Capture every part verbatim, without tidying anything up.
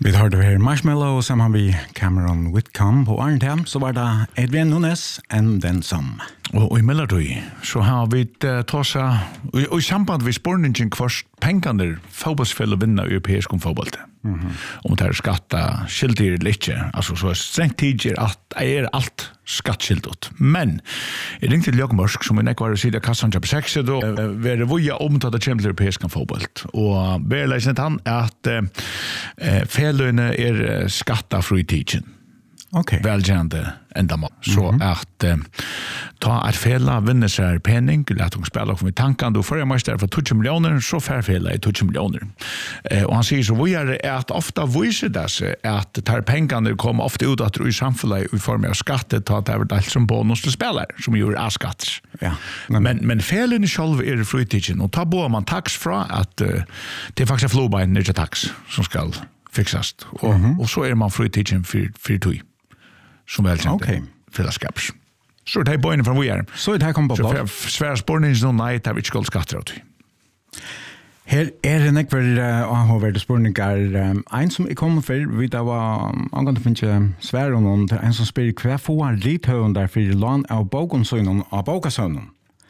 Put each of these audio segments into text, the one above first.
Vi hörde här Marshmallow samman vi Cameron Whitcomb på Arnhem så var det Edvin Nunes and then some. Og i Mellertøy så har vi uh, tåsa, og, og i samband vi spårningen kvart pengander fotbollsfäll och vinna europeisk fotboll. Mm -hmm. Om det är skatta skildir eller inte. Alltså så strängt tider att är allt skattskildat. Men jag ringte till Jakob Mörsk som är nekvar sida kassan på sex då var det voja om att det kommer till europeisk fotboll. Och berlägset han att uh, fällöne är skattafri tidsen. Okay. Välgärande ändamål. Så mm -hmm. att eh, ta ett fälla vinner sig penning, lät hon spela och med tanken då förra mästare för tjugo miljoner så fär fälla i tjugo miljoner. Eh, och han säger så vad är det att ofta visar det sig att tar pengarna kommer ofta ut att i samhället i form av skatter ta det över allt som bonus till spelare som gör A-skatt. Ja. Men men, men fällen själv är det fritiden och ta bo man tax från att uh, det är faktiskt flowbein inte tax som ska fixas och mm -hmm. och så är man fritiden för för tog. Som väl kände okay. Fällskaps. Så det är bojen från vi är. Så det här kommer på plats. Så svär spårningen så nej, det har vi inte skål skatter åt. Her er det nekvar uh, avhåverde spårningar. Um, en som er kommet for, vi da var angående å finne svær om noen, det er en som spør hva får rithøvende for lån av bokonsøgnen av bokasøgnen.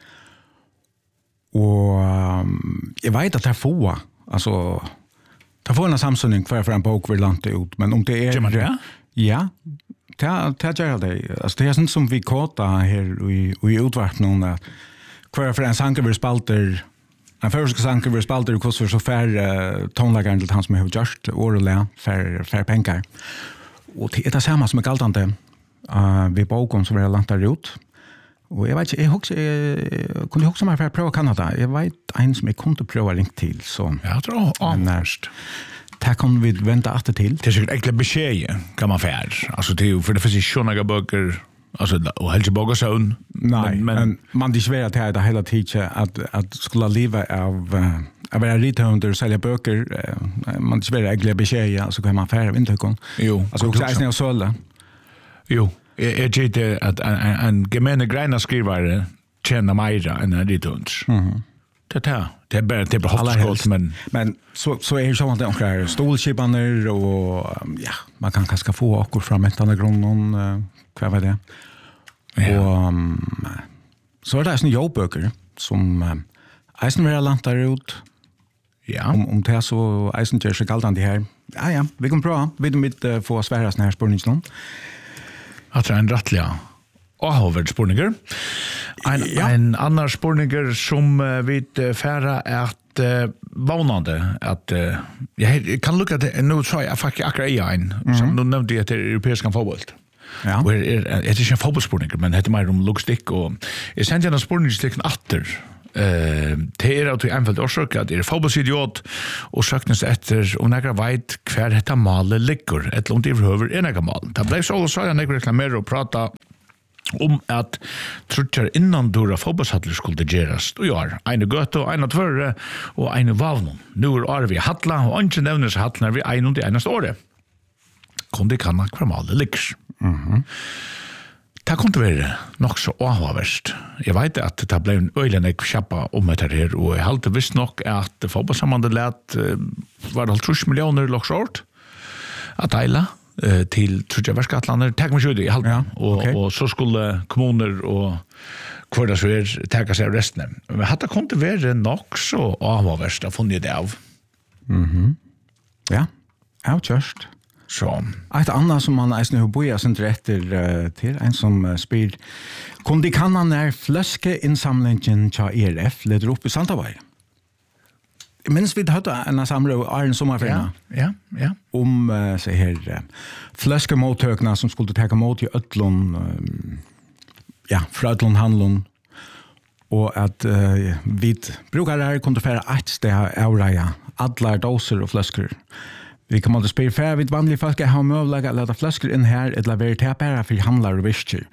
Og um, jeg vet at det er få, altså, det får en samsøgning hver for en bok vil lande ut, men om det er... Gjør man det? Ja, det det gör det. Alltså det är sånt som vi kåta här i i utvart någon att kvar för en sanger vi spalter en första sanger vi spalter hur så för tonlagaren till han som har just orla för för pengar. Och det är det samma som är galtande uh, vi boken som vi har lantat ut. Och jag vet inte, jag också jag kunde också mal för att prova Kanada. Jag vet en som jag kunde prova link till så. Jag tror ja. Närst. Det kan vi vänta efter till. Det är säkert enkla besked kan man färd. Alltså det är ju för det finns ju såna böcker alltså och helt tillbaka så. Nej, men, men man det svär att det hela tiden att att skulle leva av av vara lite under sälja böcker man det svär enkla besked alltså kan man färd inte kon. Jo. Alltså också är det så Jo. Är det att en en gemene greina skrivare känner mig än det duns. Mhm. Det här, det är bara det är bara hopskolt, men men så så är det så att det är stolskipaner och ja, man kan kanske få akkur från ett annat grund uh, vad var det. Ja. Och um, så är det såna jobböcker som uh, Eisenwehr lantar ut. Ja. Om om det så Eisenwehr så kallt han det här. Ja ja, vi kan prova. Vi vill uh, få svära såna här spårningslån. Att det är en rättliga och har spårningar. En, ja. en annan spårningar som uh, vi uh, färra är att uh, vanande att uh, jag kan lucka det nu så jag fick akkurat i en mm-hmm. som nu nämnde jag till europeiska fotboll. Ja. Och är det är inte en fotbollsspårningar men det är mer om logistik och är sen en spårningsstick åter. Eh det är att enfalt orsök att det är fotbollsidiot och söknes efter och några vet kvar detta målet ligger ett långt över en några mål. Det blev så så jag några reklamera och prata om att trutcher innan dora fotbollshallar skulle geras. Och ja, en gott och en tvärre och en vavnon. Nu är vi halla och inte nämns hallar vi en och det enaste året. Kom det kan kvar målet ligger. Mhm. Det kunde vara nog så avhåverst. Jag vet att det blev en öjlig köpa om det här och jag hade visst nog att fotbollssammandet lät var det tjugo miljoner loksort att dela till Trudjaverskatlander. Tack mycket det i halva. Ja, och, okay. och så skulle kommuner och kvarda så är täcka sig resten. Men hade kunde vara nog så avhåverst att få det av. Mhm. Ja, outjust. Så. Ett annat som man är nu boja sin rätter uh, till en som uh, spyr kunde kan han är flaskinsamlingen till E R F leder upp i Santaberg. Minns vi hade en samling Arne sommarfärna. Ja, ja, ja. Om uh, så här uh, flaskemottagna som skulle ta emot i Ötlon um, ja, Frötlon handlon och att uh, vi brukar där kunde färra ett steg avraja alla doser och flaskor. Vi kan måste spela för vid vanliga folk har möjlighet att lägga flaskor in här eller vara täpare för handlar och visker.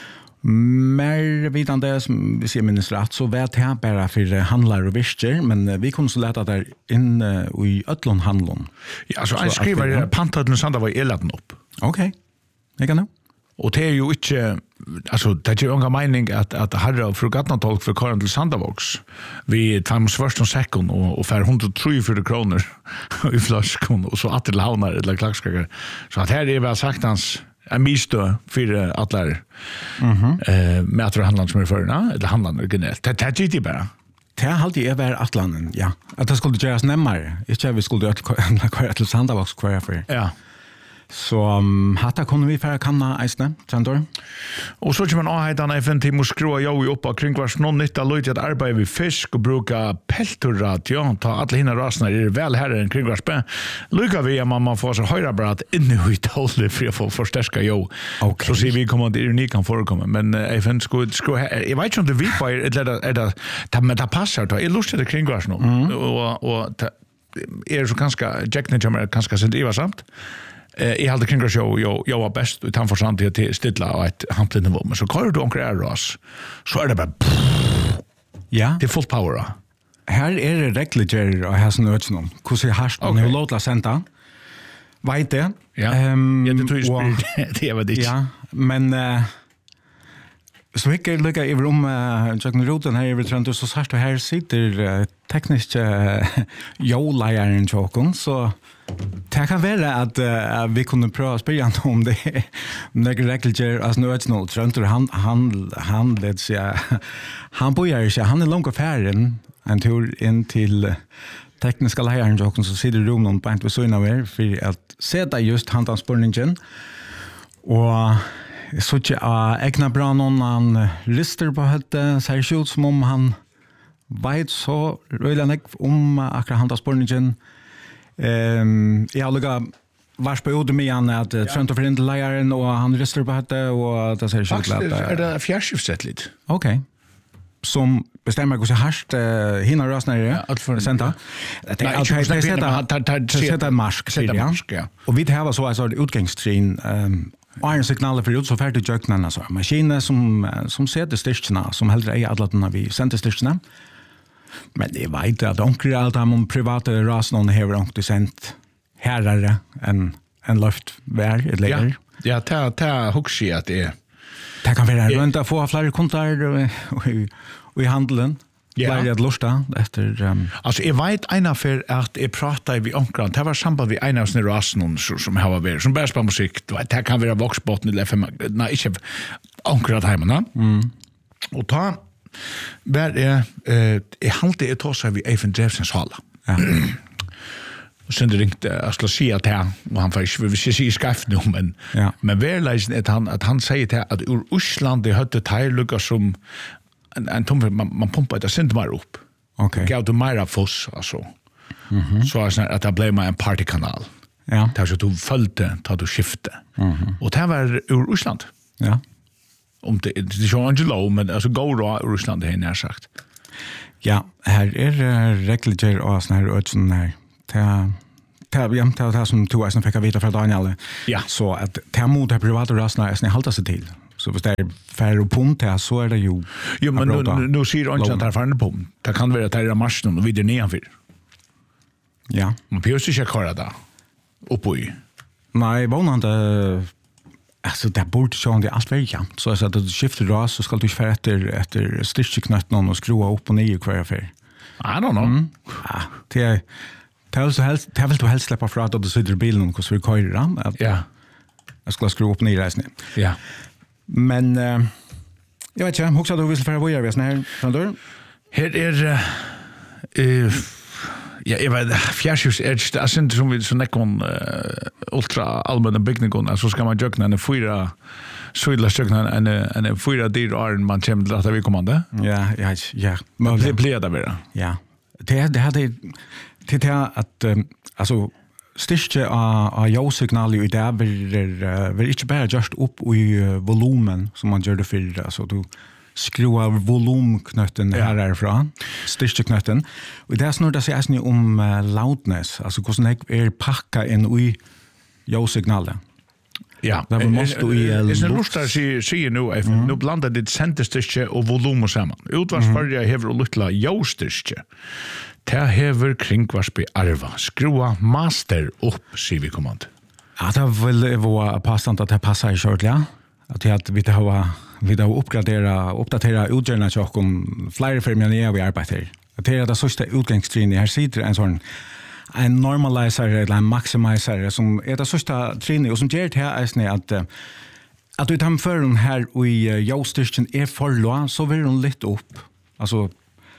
Mer vidan det som vi ser minst rätt så vet jag bara för handlar och visker men vi kunde så lätta där in uh, i Ötlon handlon. Ja, så jag skriver pantat den sanda var eladen upp. Okej. Okay. Jag kan nu. Och det är ju inte alltså det är ju en mening att att herra och fru Gatnatolk för Karin till Sandavox. Vi tar först och sekund och och för hundratrefyrtio kronor i flaskan och så att det launar eller klackskakar. Så att här är väl sagt hans en mistö för alla mhm eh med handlande som är för na eller handlande generellt. Det är ju bara. Det har alltid är Atlanten, ja. Att det skulle göras närmare. Inte vi skulle köra till Sandavox kvar för. Ja. Så um, hatta kunne vi færa kanna eisne, Sandor. Og så kommer man aheitan F N T må skrua jo upp av kring hvers noen nytta løyt at arbeid vi fisk og bruka peltorradio, ta alle hinna rasnar er vel herre enn kring hvers be. Lykka vi at man får så høyra brat inni i tålet for å få forsterska jo. Okay. Så sier vi kommer at ironi kan forekomme. Men uh, F N skulle skrua her. Jeg vet ikke om det vi på er det, er det, men det passer. Jeg lurer det kring hvers nå. Mm. Og, og ta, er så ganske, Jack Nidjam er ganske sent ivarsamt. Eh jag hade kring show jag jag var bäst utan för sant till stilla och ett hamplnivå men så kör du onkel Eros så är det bara ja det är full power. Här är det regler och här så nöts någon. Hur ser hast man hur låta sända? Vet det? Ja. Ehm ja, det tror jag det var det. Ja, men eh så mycket lycka i rum Jack Roten här över Trent så sagt och här sitter tekniskt jo-lejaren Jokon så det kan vara att uh, vi kunde pröva spela om det några regler alltså nu är det Trent han han han det säga han börjar ju han är långt affären en tur in till tekniska lejaren Jokon så sitter rum någon på inte så innan för att sätta just handtanspårningen och så att jag ägnar bra någon han rister på det ser det ut som om han vet så röjligt om akkurat handtanspårningen. Ehm jag har vars på ord med han att Trent och Friend lejaren och han rister på det och det ser ut att är det fjärrskiftet lite. Okej. Som bestämmer hur så harst hinner rösna i det center. Det är att sätta en mask till ja. Och vi det här var så alltså utgångstrin ehm Iron signaler för ut så färdigt jöknarna så maskiner som som sätter styrkorna som helt är alla när vi sänder styrkorna. Men det vet att onkel allt om privata rasnon har onkel sent herrare än en luft vär eller ja ja ta ta huxi att det det kan vara runt att få fler kontakter och och i handeln. Ja. Var det lusta efter um... alltså jag vet ena för att jag pratar vi onkran det var samband vi ena av rasnon som har varit som bäst på musik det kan vara voxbotten eller för nej inte onkran hemma mm. och ta var är eh jag hade ett tag så vi Evan Jeffsons halla ja och sen det ringte jag skulle se att här och han faktiskt vi ska se skaft nu men ja. Men verkligen att han att han säger till att ur Ryssland det hade tilllucka som en en tom man, man pumpar det sent mer upp. Okej. Okay. Gav du mer foss alltså. Mhm. Så är att det blev en partykanal. Ja. Det så du följde tar du skifte. Mhm. Och det var ur Ryssland. Ja. Om det det är ju Angelo men alltså go ur Ryssland det är när sagt. Ja, här är regler och såna här och såna här. Ta ta vi har det som två som fick veta från Daniel. Ja. Så att ta mot det privata rasna är snä hålla sig till. Så hvis det er færre og punkt her, så er det jo... Jo, men nu, nu sier han ikke at det er færre punkt. Det kan være at det er marsjen og videre nedanfyr. Ja. Man behøver ikke køre det oppå i. Nei, vånande... Altså, det burde sånn, det er alt veldig jævnt. Så at du skifter ras, så skal du ikke fære etter, etter styrkeknøtten og skrua opp og ned hver affær. I don't know. Mm. Ja, det er... Det er, helst, det er vel du helst slipper fra at du sitter i bilen hvordan vi kører den. Ja. Jeg skal skrua opp og ned reisende. Ja. Men uh, jag vet inte, hur ska du vilja för vad gör vi sån här från då? Här är eh ja, jag vet fjärrhus är det är inte som vi så nekon uh, ultra allmänna byggnaden så ska man jökna en fyra sydla jökna en en fyra dyr arn man kommer till att vi kommande. Ja, ja, ja. Men det blir det bara. Ja. Det det hade det är att um, alltså styrke av, av jo-signal i det er vil ikke bare just opp i volumen som man gjør det for, altså du skruer volumknøtten ja. Her herfra, styrkeknøtten, og det er snart det sier om uh, loudness, altså hvordan det er pakket inn i jo-signalet. Ja, det er måste i uh, luft. Det er lustar sier nå, mm. nå blander det sendestyrke og volumen sammen. Utvarsfarget mm. hever å lytte jo-styrke. Det hever kringvarsby arva. Skrua master upp, sier vi kommand. Ja, det er vel vår påstand at det passer i kjørt, ja. att jag att vi har vi har uppgradera uppdatera utgörna och om flera firmor ner vi arbetar. Att det är det sista utgångstrin här sitter en sån en normalizer eller en maximizer som är det sista trin och som ger det här är att att vi tar för den här i Jostischen är för låg så vill den lite upp. Alltså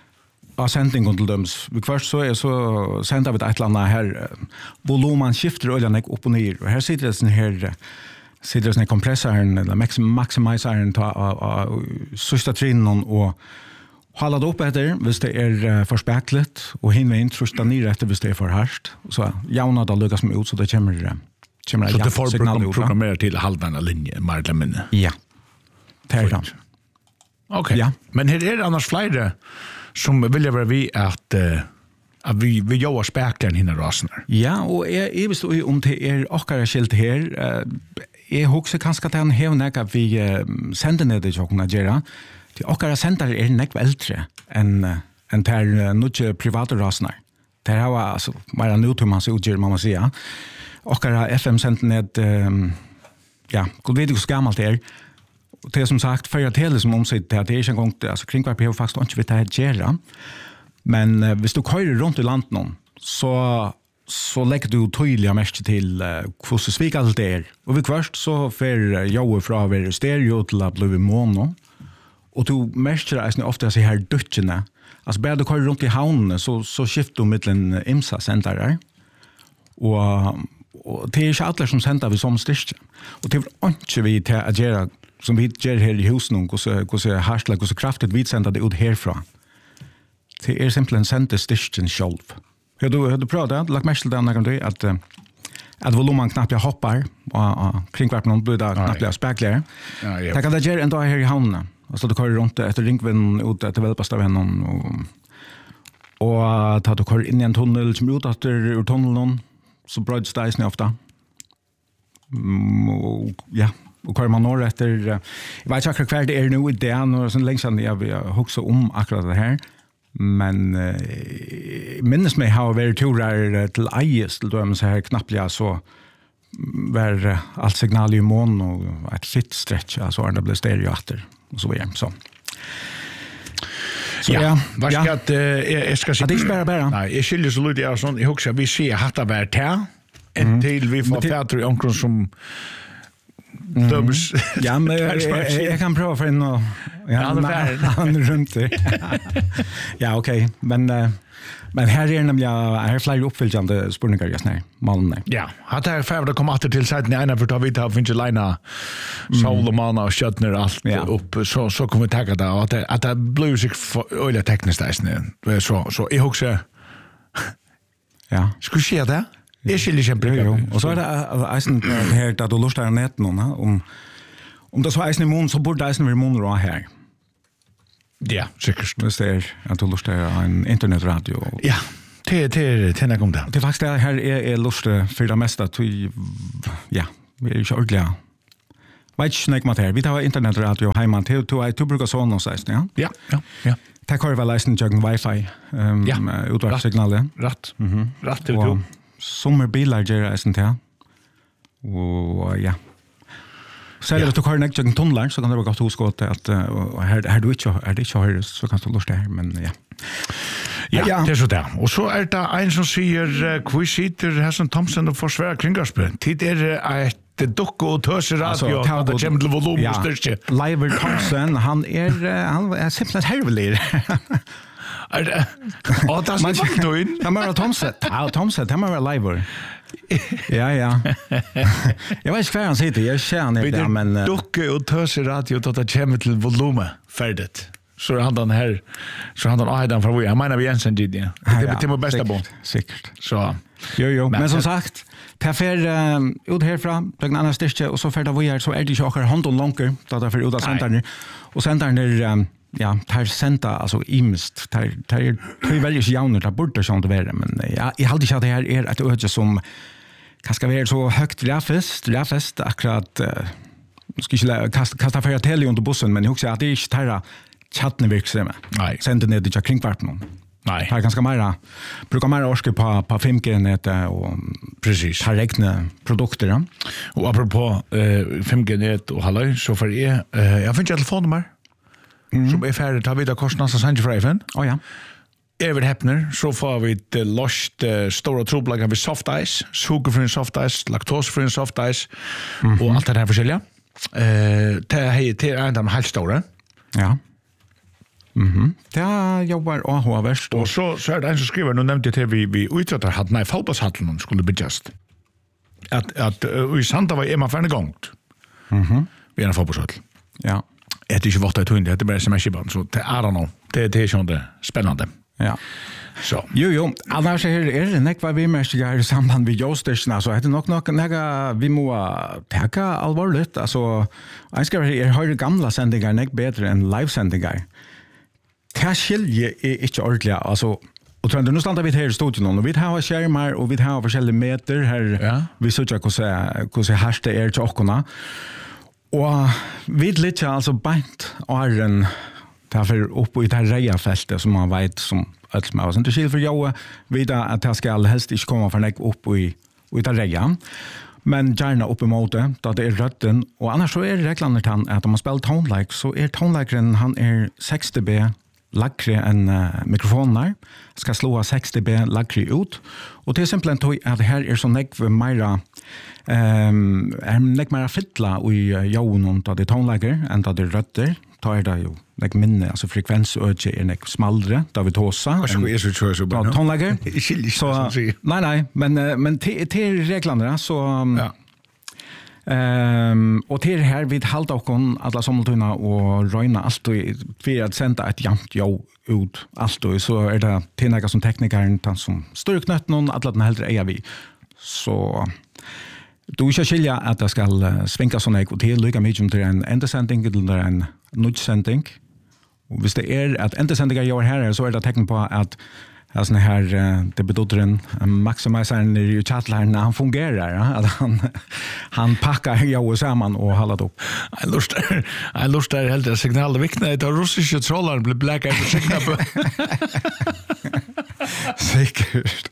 av sändningen till döms. Först så är så sänder vi ett landa här volymen skiftar och den upp och ner. Och här sitter det den här sitter det kompressorn eller maximizern ta sista trinnen och hålla det upp efter hvis det är för späckligt och hinna in trusta ner efter hvis det är för harst. Så jauna då lukas med ut så det kommer kommer så det får programmera till halvdana linje mer eller mindre. Ja. Det är det. Okej. Ja. Men här är det annars flera som vill vara vi att uh, att vi vi gör späcklen hinna rasnar. Ja, och är är visst om det är akkurat skilt här är också kanske att han hävnar att vi uh, sänder ner det jag kan göra. Det akkurat sänder är näck äldre än uh, än där uh, nu privata rasnar. Det har alltså bara nu till man så utgör man säga. Akkurat F M sänder ned um, ja, god vet du hur gammalt det är. Det är som sagt för tele som omsätter det är en gång alltså kringvarp har faktiskt inte vet att göra. Men uh, hvis du kör runt i landet någon så så lägger du tydliga mest till uh, hur så svika allt det är. Och vi först så för jag från över stereo till att bli mono. Och du mest är ofta så här dutcherna. Alltså bara du kör runt i hamnen så så skiftar du mellan imsa centrar. Och och det är inte alla som sänder vi som styrke. Och det är inte vi till att göra som vi gör här i husen och så hur så harslag och så kraftigt vi sänder det ut härifrån. Det är simpelthen sända styrken själv. Har du har du pratat lagt mest till den när du att att volymen knappt jag hoppar och kring vart någon blir där knappt jag späcklar. Ja, ja. Det kan det göra ändå här i hamnen. Alltså du kör runt efter ringvinn ut att väl passa vännen och och ta du kör in i en tunnel som ut efter ur tunneln så bröds det snä ofta. Mm, och, ja, och kör man norr efter jag vet inte kvar det är nu i det och så länge sedan jag vill huxa om akkurat det här. Men eh, minns mig har varit turer till Ejes till dem så här knappt jag så var allt signal i mån och ett fitt stretch alltså det blev stereo åter och så vidare så. Så ja, vad ska att jag ska se. Det är bara bara. Nej, jag skulle så lite jag sån jag också vi ser hatta vart här en till vi får färd i omkring som döms. Ja, men jag kan prova för en och ja, han runt det. Ja, okej, men men här är nämligen här flyger uppfyllande spurningar just nu. Malmö. Ja, har det färd att komma åter till sidan ena för att vi tar finns lina Solomon och Skötner allt upp så så kommer vi ta det att att det blir sig öliga tekniskt där så så jag också ja. Ska se det? Jag skulle kämpa. Och så är det eisen här där du lustar nät någon om om det så eisen i mun så borde eisen vara mun då här. Ja, säkert. Det är att du lustar en internetradio. Ja, det det det när kom det. Det faktiskt det här är är lust för det mesta att ja, vi är ju ordentligt. Vet snack mat här. Vi tar internetradio hemma till till till brukar så någon sägs, ja. Ja, ja, ja. Tack har vi läst en wifi ehm utvarpssignaler. Rätt. Mhm. Rätt till du. Sommarbilar gör det sånt här. Och ja. Så är det att du har näkt en tunnlar så kan det vara gott hos att här här du inte är det inte har så kan du lust det men ja. Ja, ja, det är så där. Och så är det en som säger quiziter Hassan Thompson och försvara kringarspe. Tid är ett dock och törs radio att det kommer till volym och styrke. Liver Thompson, han är han är simpelt härvelig. Är det? Och det är så då in. Han var Thompson. Ja, Thompson, han var liver. Ja, ja. Jag vet inte vad han säger, jag känner det, men dock och törs radio att det kommer till volym färdigt. Så han den här så han den Aidan från jag menar vi Jensen did det. Det är det bästa bon. Säkert. Så jo jo, men, men som sagt, ta för uh, ut härifrån, på en annan styrke och så för det vi är så är det ju också hand on longer då där för ut av centern. Och centern är um, ja, tar senta alltså imst tar tar är väldigt jauner där borde så inte vara men ja, jag hade inte att det här är ett öde som kanske vara så högt räfest, räfest akkurat uh, ska inte kasta kasta för tele under bussen men jag också att det är inte chatten verksamma. Nej. Sända ner det jag kringvart någon. Nej. Det är ganska mer, brukar mer orska på, på fem G-nätet och precis. ta räkna produkter. Ja. Och apropå uh, fem G-nät och halloj, så för jag, uh, jag finns ett telefonnummer mm. som är färdigt, tar vi där kostnads och sänds för F N. Oh, ja. Över häpner så får vi ett uh, lost uh, stora troblagar vid soft ice, sugerfri soft ice, laktosfri soft ice mm-hmm. och allt det här förskilja. Uh, det är en av de helt stora. Ja. Mhm. Det jobbar och har värst. Och så så är det en som skriver, nu nämnde jag till vi vi uträttar hade nej fotbollshallen skulle byggas. Att att uh, i Santa var Emma för en gång. Mhm. Vi är en fotbollshall. Ja. Det är inte vart det tungt, det är bara sms-band så det I don't know. Det det är ju inte spännande. Ja. Så. Jo jo, annars är det är det nek vad vi mest gör I samband med Jostersen så heter nog nog några vi må täcka allvarligt alltså jag ska är höra gamla sändningar nek bättre än live-sändningar. Kashilje är inte ordentligt alltså och tror nu stannar vi här I studion och vi har skärmar och vi har olika meter här ja. Vi så jag hur hur härst det är till ockorna. Och vi lite alltså bant åren därför upp I det här rejafältet som man vet som allt med oss inte skil för jag vet att det ska helst inte komma för näck upp I I det reja. Men gärna upp emot det, då det är rötten. Och annars så är det reglerna till att om man spelar tonelike så är tonelakeren han är sex decibel lackre än uh, mikrofoner. Ska slå sex decibel lackre ut. Och det är simpelthen tog att det här är så näck för mera um, är näck mera fytla I uh, jorden då det är tonelaker än då det är rötter. Då är det ju näck minne, alltså frekvensöke är näck smallre då vi tåsa. Och så är så tror jag så bara. Tonelaker. Så nej nej, men uh, men till till reglerna så um, ja. Ehm um, och till här vid halta och kon alla sommartuna och röna allt och för att sända ett jämnt jo ut allt och så är det tillnäga som teknikern tant som står knött någon alla den helt är vi så du ska skilja att det ska svänga såna ekot till lika mycket till en endesändning eller en nudsändning och hvis det är att endesändningar gör här så är det tecken på att alltså här det betyder en maximizern I chattlaren han fungerar ja? Att han han packar jag samman och håller upp. Jag lustar jag lustar helt det signal vikna det russiska trollar blir blacka på signal på. Säkert.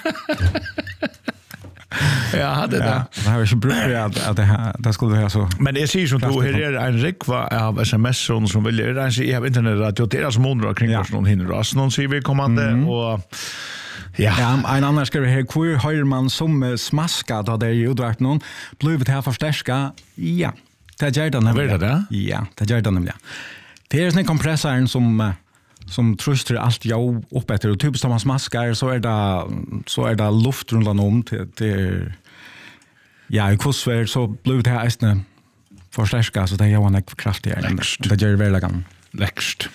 Ja, hade det. Ja, det har ju brukat att att det här det skulle vara så. Men det ser som du här är en rikva av sms som vill göra så I har internetradio det är som månader kring oss någon hinner oss någon ser vi kommande mm. och ja. Ja, en annan skriver här hur hör man som smaskad av det ljudvart någon blivit här förstärka. Ja. Det gör det nämligen. Det? Ja, det gör det nämligen. Det är en kompressorn som som tröstar allt jag upp efter och typ som man smaskar så är det så är det luft runt om till, till ja, I kursvärd så blir det här ästna förstärka så det är ju en kraftigare. Det gör det verkligen. Läxt.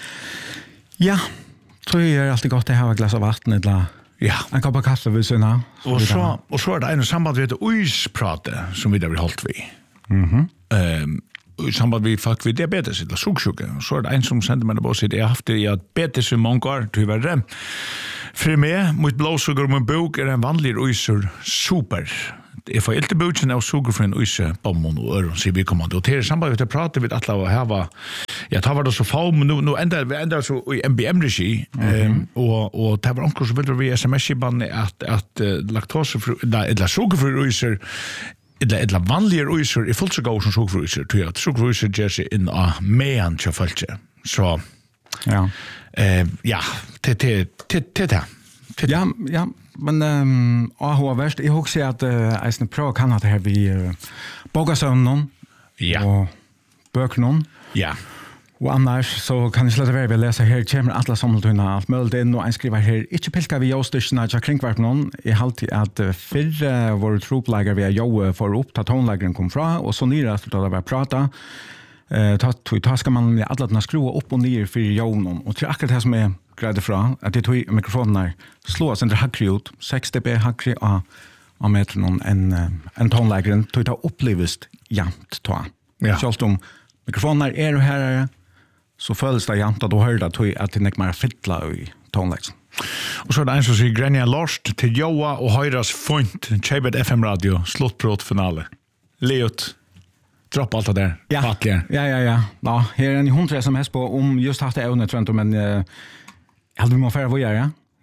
Ja, så är det alltid gott att ha ett glas av vatten eller ja. En kopp kaffe vid sina. Och så, och så är det en samband med ett uisprate som vi där vill hållt vi. Mhm. Um, I samband med folk vid diabetes eller sugsjuka. Så är det en som sender mig på sig. Jeg har haft diabetes I många år, tyvärr. För mig, mot blåsugar och min bok är en vanlig uiser super. Jeg får inte buksen av suger för en uise bommon och öron, sier vi kommande. Och till samband med att jag pratar vid alla och här var jag tar var det så få, men nu, nu ändrar vi ändrar så I M B M-regi. Mm-hmm. um, och, och det var omkring så vill vi sms-iban att, att uh, laktosefru, eller sugerfru uiser Eller eller vanliga uiser I fullt så gå som sugerfruiser till att sugerfruiser ger sig in a mean till folk. Så ja. Eh ja, det det det det. Ja, ja, men ehm um, hur värst jag också att uh, Eisen Pro kan ha det här vi uh, bogasömnon. Ja. Och böknon. Ja. Och annars så kan jag släta vara att läsa här kommer alla samtalena allt möjligt in och en skriver här inte pilka vi Jostersen jag kringvart någon I halvtid att för vår troplager vi jo för upp ta tonlagren kom fra och så ner att det var prata eh ta ta ska man med alla den skruva upp och ner för jonen och till akkurat det som är grädde fra att det tog mikrofonen slår sen det hackar ut sex decibel hackar a a metronom en en tonlagren tog ta upplevst jämt ta. Ja. Så om mikrofonen är det här så följs det jämt att du hörde att det är mer fytla I tonlägsen. Och så är det en som säger Grania Lorst till Joa och Höjras Font, Tjejbet F M-radio, Slottbrott finale. Leot, dropp allt det där. Ja, Fatliga. ja, ja, ja. Ja, här är en hundra sms på om just haft det ävnet, tror jag inte, men uh, jag hade vi må färra vad göra, ja?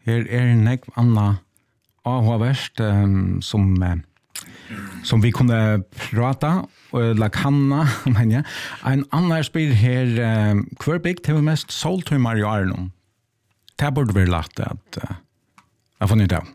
Her er en annan avhåverst um, som, uh, som vi kunne prata eller kanna, men ja. En annan spyr her, um, hver bygd til mest soltøymar i Arnon? Det burde være lagt at uh, jeg får nytt av.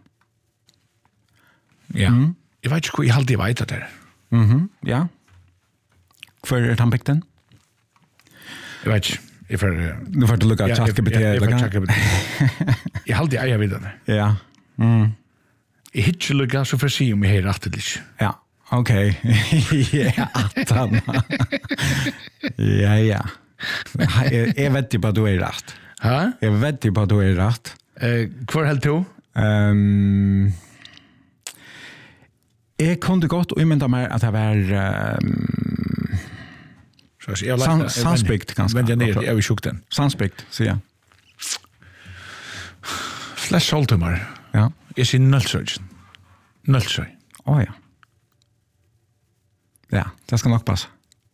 Ja. Mm. Jeg vet ikke hvor jeg alltid vet det der. Mhm, ja. Hver er tannbygden? Jeg vet ikke. Jeg får... Nu får du lukka ja, ChatGPT. Ja, jeg får ChatGPT. Jeg har alltid eier videre. Ja. Mm. Jeg har ikke lukka så for å si om jeg har rett eller ikke. Ja, ok. Ja, attan. Ja, ja. Jeg, jeg vet ikke på at du er rett. Hæ? Jeg vet ikke på at du er rett. Uh, hvor helt to? Um, jeg kunne godt umynda meg at jeg var... Um, Så jag San, Sandsbygd ganska. Men den är jag vill sjukt den. Sandsbygd, så ja. Flash Soltumar. Ja. Jag ser Nölsöj. Nölsöj. Åh ja. Ja, det ska nog passa.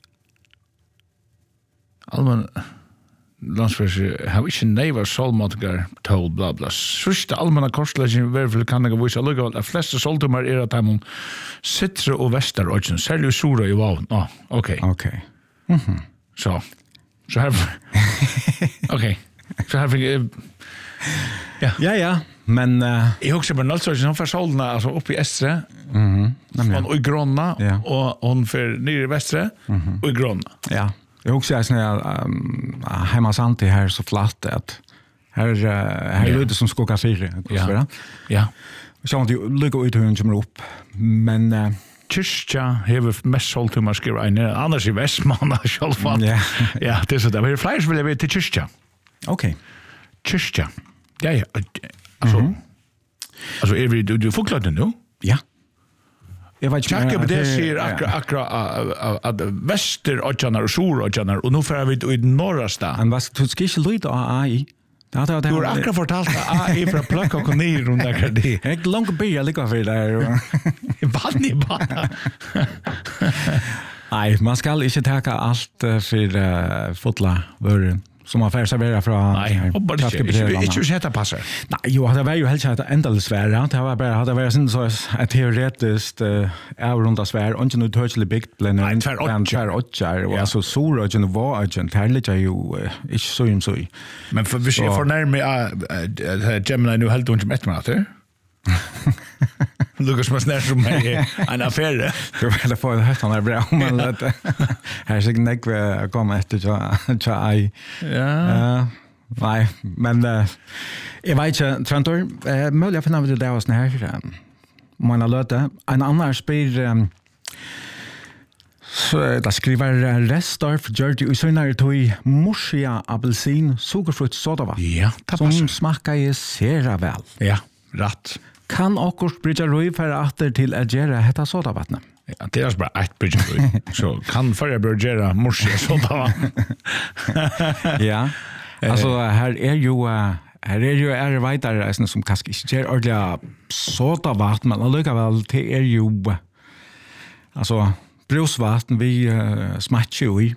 Allmän landsfärs har inte neiva solmatgar told bla bla. Sista allmänna korslägen verkligen kan jag visa lugga att flesta Soltumar är att de sitter och väster och säljer sura i vav. Ja, okej. Okej. Mhm. Så. Så här okej. Så här fick ja. Ja, ja. Men uh, jag också på Nölsöj som för solna alltså uppe i Estre. Mhm. Hon och i Gronna ja. och hon för nere i Västre Mhm. och i Gronna. Ja. Jag också är sån här um, hemma sant det här så flatt att här uh, här Ja. är det som skokar fyra. Ja. Ja. Så att du ligger ut hur den kommer upp. Men uh, Kyrkja hever mest soltumar skriver en annars i Vestmanna självfall. Ja. Ja, det är så där. Men flyers vill jag veta till Kyrkja. okej. Kyrkja. Ja, ja. Alltså, Mhm. alltså är vi du du får klart det nu? Ja. Jag vet Tjacka på att det ser akra akra att väster och janar och sur och janar och nu får vi i norra stan. Men vad du ska inte lyda av A I. Det hade Du har akra fortalt att A I för att plocka och ner runt där det. Jag är långt börja lika för där. Vad ni bara. Nej, man ska inte ta allt för uh, fotla vörren som man får servera från. Nej, och bara inte inte sätta passar. Nej, jo, det var ju helt klart ändå svära. Det var bara hade varit sån så ett teoretiskt uh, avrunda svär och inte nu totally big blend Nej, tvär åtta. tvär åtta och alltså sura och nu var agent här lite ju inte så im så. Men för vi ser för närmare Gemini nu helt inte med mig. Lucas mas när som är en affär. Du vill få det här såna bra men det här så näck vi kommer efter så så ai. Ja. Nej, men jag vet inte Trantor eh möjligen finna vi det där oss här. Man har låtit en annan spel så där skriver Restorff George Usunar tog Mosia apelsin sockerfrukt soda. Ja, det som passar. smakar ju sera väl. Ja, rätt. Kan okkur bridja roi för atter till att göra detta soda vattnet? Ja, det är bara ett bridge. Så kan förra börja morse sådär. Ja. Alltså här är ju här är ju är vidare som kanske inte är ordentligt soda vatten men allikevel det är ju alltså brusvatten vi uh, smatcher ju i.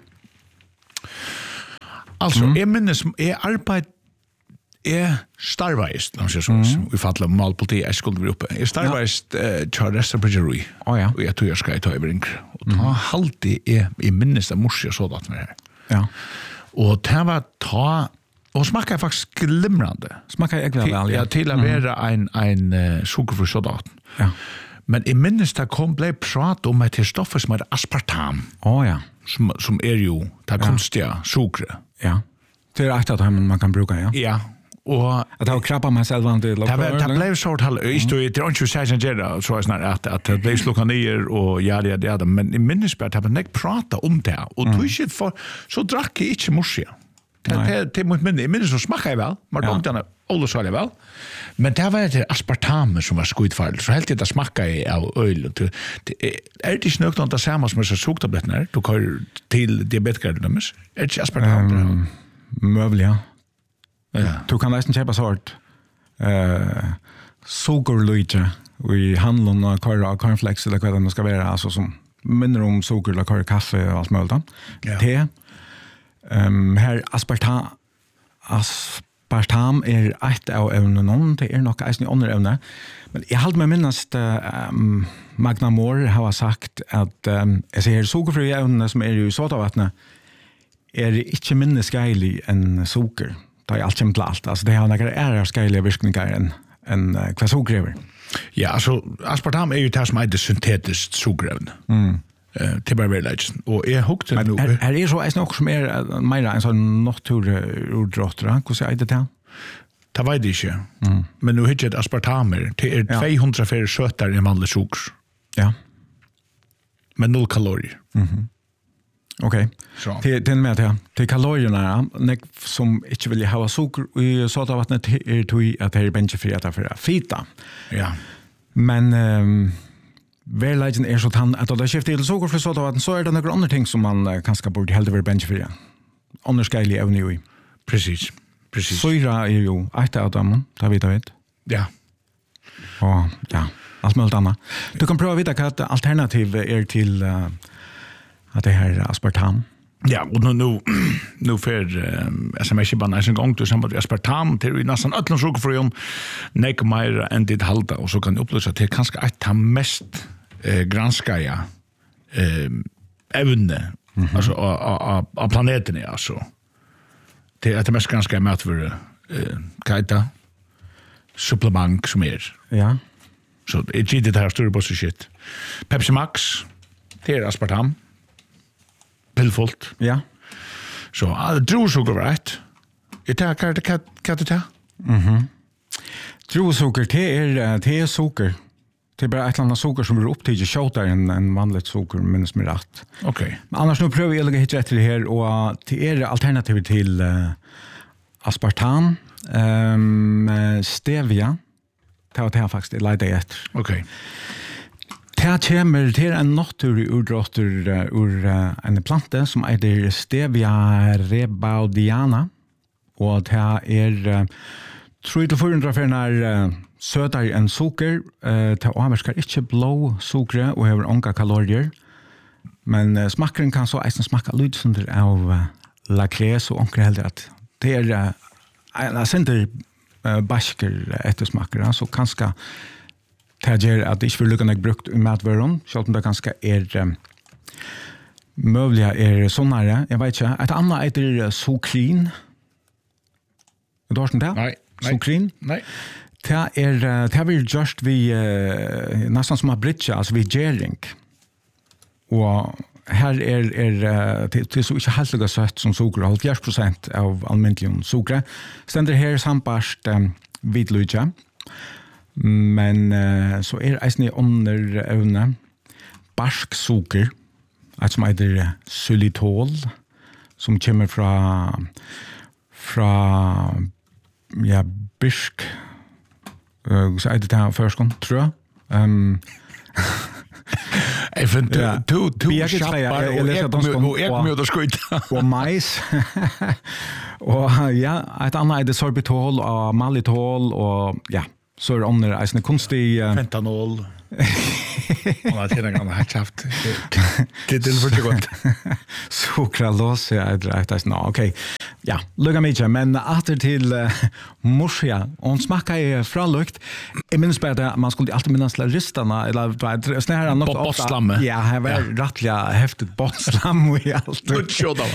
Alltså, mm. jag minns jag arbetar är starvaist, låt säga så. Vi fattar malpoliti är skulle vi uppe. Är starvaist Charles Restaurant. Oh ja. Och jag tror jag ska ta över och ta alltid är i minsta morse så att med. Ja. Och det var ta och smakar faktiskt glimrande. Smakar jag väl ja. Ja, till att vara en en uh, sockerfri soda. Ja. Men i minsta kom blev prat om att det stoffer som är aspartam. Oh ja. Som som är ju det konstiga sockret. Ja. Det är aktat att man kan bruka, ja. Ja. Och att ha krabba med själva det lokala. Det blev så att hålla just det är inte så att jag så är snart att att det blev slukka ner och ja det det men i minnesbart har man inte prata om det och du inte för så drack jag inte morse. Det det mot minne minnes så smakar väl men de den alla så väl. Men det var det aspartam som var skitfarligt så helt det smakar i av öl och det är det snökt att samma som så suktablettar du kan till diabetiker dömes. Är det aspartam? Möjligen. Ja. Du kan nästan köpa sort eh sockerlöjte i handeln och köra cornflakes eller vad det ska vara alltså som minner om socker eller köra kaffe och allt möjligt. Ja. Te. Ehm här aspartam aspartam er ett av evnen, det er nok eisen i andre evne. Men jeg halte meg minnast um, Magna Moore har sagt at um, jeg sier sukkerfri evnene som er i sotavattnet er ikke minne skeilig enn sukker. Det er alt kommer til alt. Altså, det har noen ære skeilige virkninger enn en, uh, hva sukker er. Ja, altså, aspartam er jo det som er det syntetisk sukkerevne. Mm. Uh, til bare verleggen. Og jeg hukte nå... Men er det så eisen også som er mer en sånn naturordrotter? Hvordan er det til? Det vet jeg ikke. Mm. Men nu hittar jeg aspartamer. Det er ja. tvåhundra færre søtere enn vanlig sukker. Ja. Med noll kalorier. Mhm. Okej. Okay. Till den med det. Till kalorierna nek som inte vill ha socker i sådana vattnet är tog att det är benchfriat för att fita. Ja. Men um, verkligen är så att att det skiftar till socker för sådana vatten så är det några andra ting som man uh, kanske borde helt över benchfria. Annars ska jag även ju. Precis. Precis. Syra är ju ett av dem, det vet jag vet. Ja. Och ja, allt möjligt annat. Du kan pröva vita att alternativ är till uh, att det här aspartam. Ja, och nu nu nu för um, S M S bara nästan gång till samband med aspartam till vi nästan alla sockerfrön nek mer än det halta och så kan du upplösa till kanske ett av mest eh, granska ja eh evne mm-hmm. alltså av planeten är alltså det är det mest ganska mat för eh kaita supplement som är. Ja. Så det är det här stora boss shit. Pepsi Max det är aspartam. Pillfullt. Ja. Så uh, druesukker var ett. Jag tar det kat kat det. Mhm. Druesukker det är det är socker. Det är bara ett annat socker som blir upptidigt shotare än en vanligt socker minns mig rätt. Okej. Okay. Men annars nu prövar jag att hitta rätt det här och det är alternativ till uh, aspartam, um, stevia. Det var det här faktiskt det lite efter. Okej. Okay. Det kommer til en naturlig udrotter ur uh, en plante som heter Stevia rebaudiana, og det er uh, tre til fire hundre færre uh, søtere enn sukker. Uh, det avvarsker ikke blå sukker og har unga kalorier, men uh, smakkeren kan så eisen smakka lydsunder av uh, lakres og onker heldig at det er uh, en sender uh, basker ettersmakker, så kanskje det gjør at det ikke vil lukke nok brukt i matvøren, selv om det ganske er um, mulig er sånnere. Jeg vet ikke. Et annet heter sukrin. Du har sånn det? Nei. Sukrin? Nei. Det er, det er vel just vi, uh, nesten som har bridge, altså vi gjering. Og her er, er det, det er så ikke helt lukket søtt som sukker, halvfjerds prosent av almindelig sukker. Stender her sambarst um, hvitløyja. Men uh, så er eisen i under evne barsk sukker, et som heter xylitol, som kommer fra fra ja, birsk uh, så er det her førskånd, tror jeg. Um, Jeg finner to kjappar og jeg møter skøyta. Og mais. Og ja, et annet er det sorbitol og malitol og ja, så er det andre eisende kunstig... Uh... Fentanol. Og det er en gang hatt kjaft. Det er tilført godt. Sukralose er det rett eisende. Ok, ja, lukka mykje. Men atter til uh, morsia. Og hun smakka i fralukt. Jeg minns bare at man skulle alltid minnes ristarna, eller snarere nok ofta... Bottslamme. Ja, jeg var ja. Rettelig heftet bottslam i alt. Good show da.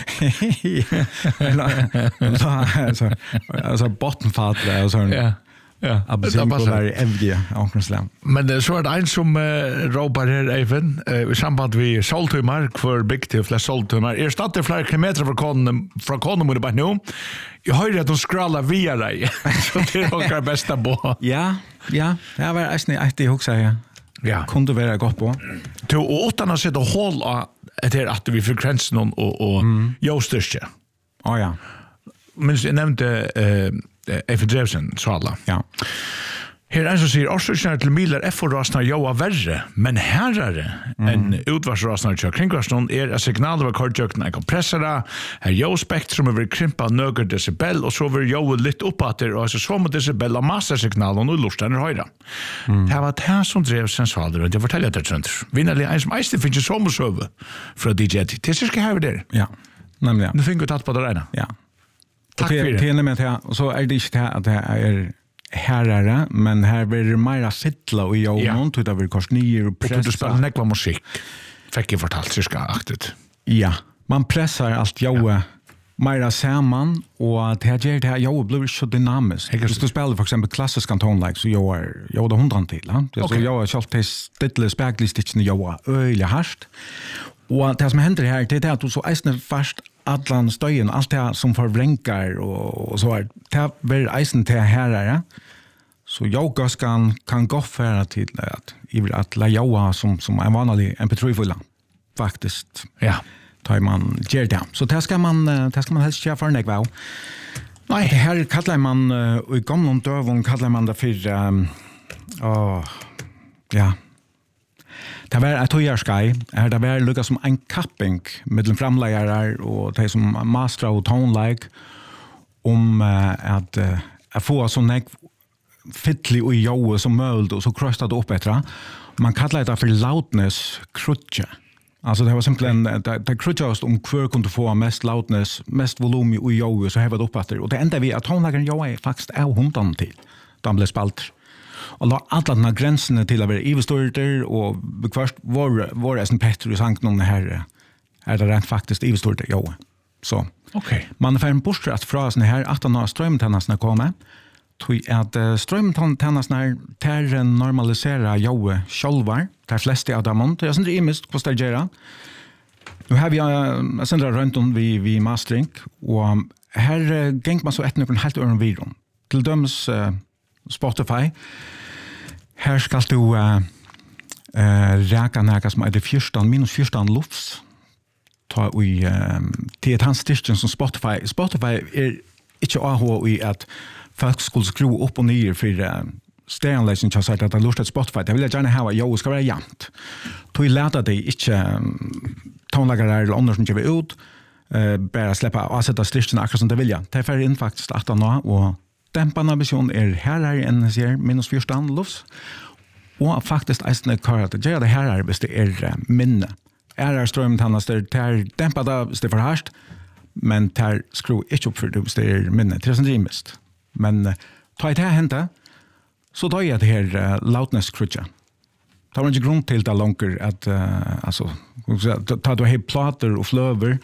Altså bottenfatle og sånn. Ja. Ja, absinkolar evige omkringslem. Men så er det en som uh, råper her, Eivind, uh, i samband med soltøymer, for bygd til flest soltøymer. Er stadig flere kilometer fra konen, fra konen mot det bare nå. Jeg hører at hun skrallar via deg, så det er noe beste på. Ja, ja, det var eisen i etter i hoksa, ja. Ja. Kunne være godt på. Til å åttan å sitte og holde etter at vi frekvensen og, og, og mm. jøstyrke. Å ja. Men jeg nevnte... Uh, Eivind Drevsen, så alla. Ja. Her er en som sier, årsøkene til miler F O-rasene joa verre, men herrere mm. enn utvarsrasene til kringkvarsen er at signaler var kortjøkene er kompressere, her jo-spektrum er krympa nøger decibel, og så vil jo litt oppatter, og så så med decibel av massesignalen og lorten er høyre. Mm. Det var det som Drevsen sa det, og det forteller jeg til Trønder. Vinnerlig en som eiste finnes sommersøve fra D J. Det er cirka her vi der. Ja, nemlig ja. Nu finner vi tatt på det regnet. Ja. Tack för det. Till med det och så är det inte att det är herrare, men här blir det mer fittla och jag Ja. någon tror det blir korsnier och Och du pressa. spelar nekva musik. Fick jag fortalt cirka aktigt. Ja, man pressar allt jag mer samman och det här gör det här jag blir så dynamiskt. Jag Hvis du spelar för exempel klassisk tonlike så jag är jag det hundra till, va? Så Okej. jag är själv till stilla speglistitchen jag öliga harst. Och det som händer här det är att du så eisne fast allan stöjen, allt det som förvränkar och, och så är det blir eisen till herrare. Så jag kan, kan gå för till att i att la jag som, som en vanlig M P tre-fulla faktiskt. Ja. Tar man ger det. Så det ska man det ska man helst göra för en väl. Nej, det här kallar man uh, i gamla dövon kallar man det för um, oh, ja. Det var ett höjarskai, är det var lukka som en kapping mellan framlägare och de som master och tonelike om uh, att uh, att få sån här fittlig och joe som möld och så kröstat upp etter. Man kallar det för loudness crutche. Alltså det var simpelthen, det, det krutchast om hver kunde få mest loudness, mest volym i joe så hever det upp etter. Och det enda vi att tonlägaren joe är faktiskt av hundan till. De blev spalter. Och la alla de här gränserna till att vara ivestorter och först var var det som Petter och sank någon här är det rent faktiskt ivestorter joe. Så. Okej. Man får en bortsträtt från såna här att han har strömtennasna kommer. Tui at uh, strømtennasnar ter normalisera joe sjálvar, ter fleste av dem, det er sånn imist hva det gjør. Nu har vi uh, sendra rundt om vi, vi mastering, og her uh, geng man så etter noen helt øren viron. Til dømes uh, Spotify, her skal du uh, uh, reka næga som er det fjørstan, minus fjørstan lufts, ta i uh, til et hans styrken som Spotify. Spotify er ikke A H i at folk skulle skru upp och ner för uh, stereoanläggning så att det lustat Spotify. Det vill jag gärna ha jag ska vara jämnt. Tog lätta det inte um, tonläggare eller andra som ger ut uh, bara släppa och sätta styrken akkurat som det vill jag. Det är för in faktiskt att nå och dämparna vision är här är en ser minus fjorton lufts och faktiskt ästne kör att det gör det här är bäst det är uh, minne. Är det strömtannas där där dämpade det för harst men där skru inte upp för det är minne. Det är sånt rimligt. Men uh, ta i det här hända så tar jag det här uh, loudness crutcha. Det var inte grund till det långt att uh, alltså ta du helt plater och flöver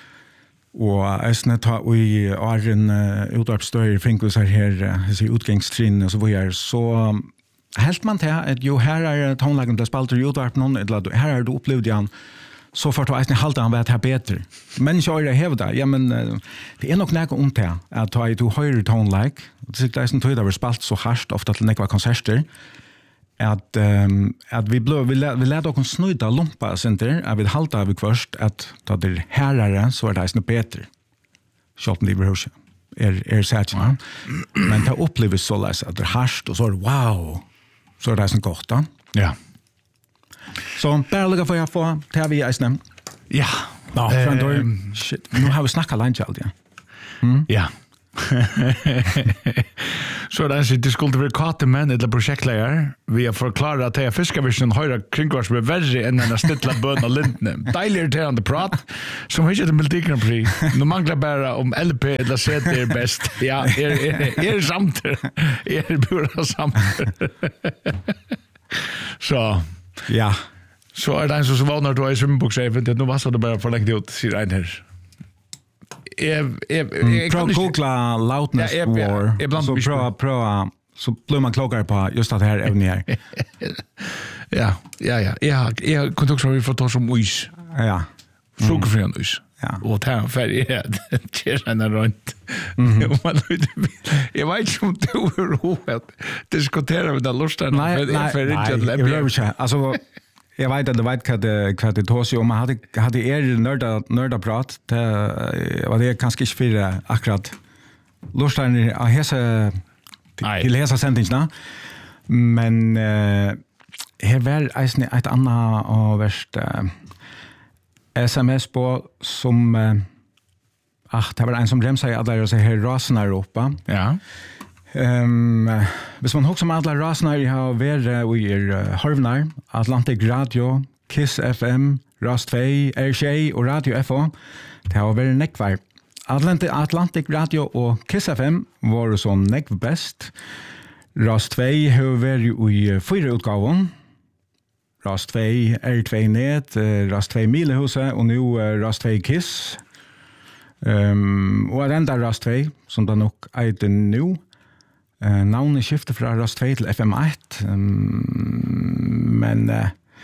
och äsne ta i arren uh, utarpstöjer finkus här här uh, utgångstrin och så vidare så um, helt man till att jo här är tonlagen där spalter utarp någon eller här är du upplevd igen så för att jag halta han vet här bättre. Men jag är hävda, ja men det är nog näka ont här att ta i to högre tone like. Det är inte det var spalt så harst ofta till näka konserter att um, att vi blå vi lä, vi lärde oss snöda lumpa center att vi halta vi först att ta det härare så är det inte bättre. Shot liver hos är är säkert man. Men det upplevs så läs att det harst och så är det, wow. Så är det så gott då. Ja. Så där lukar för jag få till vi är snämt. Ja. Ja, från då shit. Nu har vi snackat lunch allt ja. Mm. Ja. Så det är det skulle vara kate men eller projektledare. Vi har förklarat att det är fiskavision höra kringvars som är värre än en stilla bön och lintne. Deilig till the prat som inte det Melodi Grand Prix. Nu manglar bara om L P eller C D är bäst. Ja, är är är samt. Är bura samt. Så ja. Så är det en så vanligt då i swimmingbox-även att nu var det bara förlängt ut sig rein här. Jag jag kan googla loudness war. Så pröva pröva så blir man klokare på just att här även här. Ja, ja, ja. Jag jag kunde också vi får ta som is. Ja. Sockerfri is. Ja. Och ta färdig. Det är en runt. Jag vet inte om du är roligt. Diskutera med den lusten. Nej, nej, nej. Alltså jag vet att det vet vad det vad det tar sig om man hade hade er nörda nörda prat det var det kanske inte för akkurat lusten att hesa till hesa sentenserna men eh här väl är ett annat och värst S M S på som ach det var en som bremsade alla så här raserna i Europa. Ja. Ehm um, hvis man hugsa om alla rasnar i har ver vi er Harvnar, Atlantic Radio, Kiss F M, Ras två, R J och Radio F O. Det har vært nekvar Atlantic, Atlantic Radio og Kiss F M var som nekv best. Rast två har vært i fyra utgaven. Rast två, R två Net, Rast två Milehuset og nu Rast två Kiss. Um, og er enda Rast två, som det nok er nu. Uh, navnet skifter fra Rast två til F M ett. Um, men... Uh,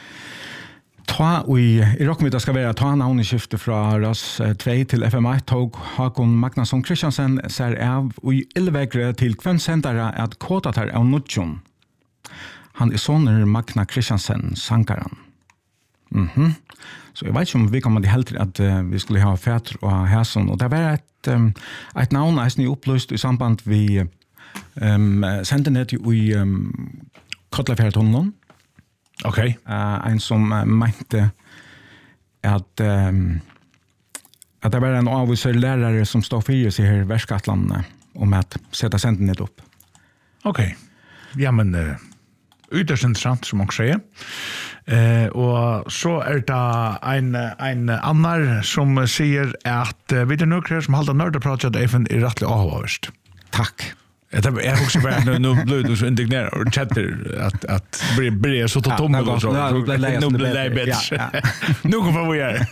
Ta i rockmiddag ska vara ta navnet skifte fra Ras två till F M ett tog Hakon Magnusson Christiansen ser av og i ildvegre til kvendsendere at kåta tar av Nutjon. Han er soner Magna Christiansen, sankaren. Mhm. Så jeg vet ikke om vi kommer til helt at uh, vi skulle ha Fætr og Hæson, og det var et, um, et navn eisen i opplyst i samband vi um, sendte ned i um, Kotlafjærtunnelen. Okay. Uh, en som uh, mente at, um, at det var en avviser lærere som stod fyrir seg her i Verskatland om at sette senden ned opp. Ok. Ja, men uh, ytterst interessant, som man sier. Uh, og så er det en, en annar som sier at uh, vi er nøkker som halda nørdeprojekt er rettelig avhåverst. Takk. Jag jag också bara nu nu blev du så indignerad och chatter att att bli bli så tot tom och så. Nu blir det bättre. Nu kommer vi göra.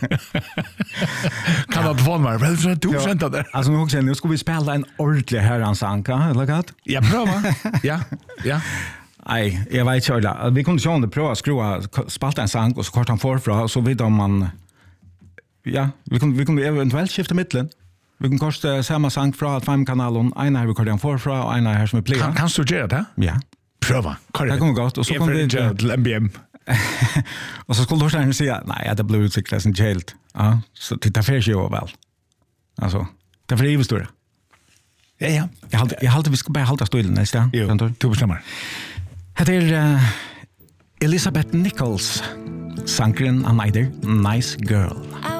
Kan att få mig väl så du sent där. Alltså nu också nu ska vi spela en ordentlig herransanka, eller vad? Ja, prova. Ja. Ja. Nej, jag vet inte. Vi kunde sjå det prova skruva spalta en sang och så kort han får fra så vid om man ja, vi kunde vi kunde eventuellt skifta mitten. Vi kan kosta samma sang fra fem-kanalen, en här vi kan få fra och en här som är play. Kan, kan du göra det? Ja. Pröva. Det kommer gott och så kommer vi till M B M. Och så skulle du sen säga nej, det blir utsiktas en child. Ja, så titta för sig ju väl. Alltså, det för evigt stora. Ja, ja. Jag håller jag håller vi ska bara hålla stilen nästa. Jo, du bestämmer. Det är uh, Elizabeth Nichols, sangren and either Nice Girl.